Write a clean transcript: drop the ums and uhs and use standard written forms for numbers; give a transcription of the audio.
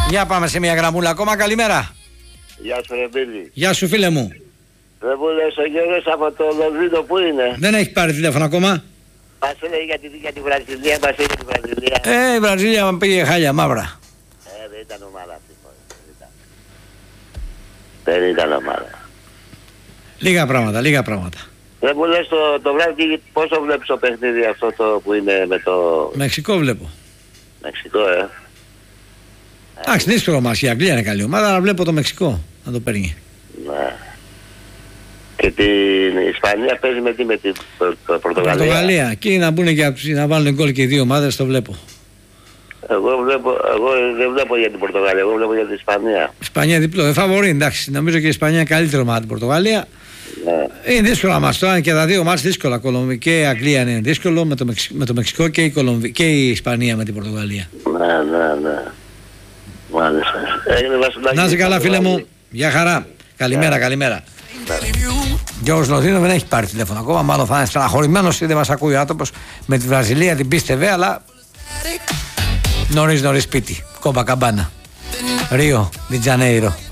Για πάμε σε μια γραμμούλα ακόμα. Καλημέρα. Γεια σου, Ρεμπίλη. Γεια σου, φίλε μου. Δεν μου λες ο Γιώργος από το Λονδίνο που είναι? Δεν έχει πάρει τηλέφωνο ακόμα. Μας έλεγε για τη Βραζιλία, μας έλεγε τη Βραζιλία. Η Βραζιλία πήγε χάλια μαύρα. Δεν ήταν ομάδα αυτή. Δεν ήταν ομάδα. Λίγα πράγματα. Δεν μου λες το βράδυ πόσο βλέπεις το παιχνίδι αυτό το που είναι με το... Μεξικό βλέπω. Μεξικό, Εντάξει, δύσκολο μας. Η Αγγλία είναι καλή ομάδα, αλλά βλέπω το Μεξικό να το παίρνει. Ναι. Και την Ισπανία παίζει με την Πορτογαλία. Πορτογαλία. Και να μπουν και να βάλουν γκολ και οι δύο ομάδες, το βλέπω. Εγώ δεν βλέπω για την Πορτογαλία, εγώ βλέπω για την Ισπανία. Ισπανία διπλό. Φαβορεί, εντάξει. Νομίζω και η Ισπανία είναι καλύτερο ομάδα την Πορτογαλία. Ναι. Είναι δύσκολο μας τώρα και τα δύο μάτς δύσκολα. Και η Αγγλία είναι δύσκολο με το Μεξικό και η Ισπανία με την Πορτογαλία. Ναι. Μάλιστα. Να είσαι καλά, φίλε μου. Γεια χαρά. Καλημέρα. Γιώργος Λονδίνο δεν έχει πάρει τηλέφωνο ακόμα. Μάλλον θα είναι στεναχωρημένος ή δεν μας ακούει ο άνθρωπος. Με τη Βραζιλία την πίστευε, αλλά νωρίς σπίτι. Κόμπα Καμπάνα. Ρίο, Δι Τζανέιρο.